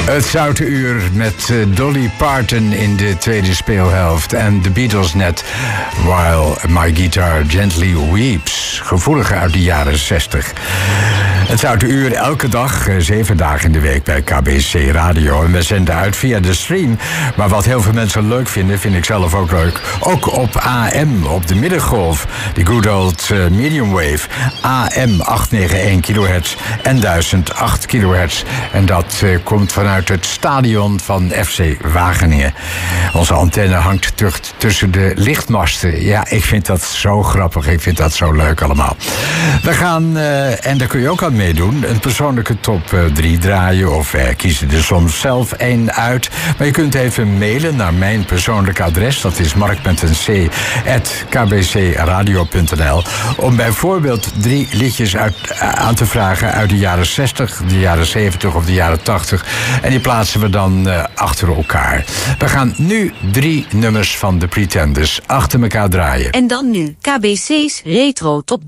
Het Zoute Uur met Dolly Parton in de tweede speelhelft. En de Beatles net While My Guitar Gently Weeps. Gevoelig uit de jaren 60. Het Zoute Uur elke dag, 7 dagen in de week bij KBC Radio. En we zenden uit via de stream. Maar wat heel veel mensen leuk vinden, vind ik zelf ook leuk. Ook op AM, op de middengolf. Die good old medium wave. AM 891 kHz en 1008 kHz. En dat komt vanuit het stadion van FC Wageningen. Onze antenne hangt terug tussen de lichtmasten. Ja, ik vind dat zo grappig. Ik vind dat zo leuk allemaal. We gaan, en daar kun je ook aan meedoen, een persoonlijke top 3 draaien. Of kiezen er soms zelf één uit. Maar je kunt even mailen naar mijn persoonlijke adres. Dat is mark.c@kbcradio.nl. Om bijvoorbeeld 3 liedjes aan te vragen uit de jaren 60, de jaren 70 of de jaren 80. En die plaatsen we dan achter elkaar. We gaan nu 3 nummers van The Pretenders achter elkaar draaien. En dan nu KBC's Retro Top 3.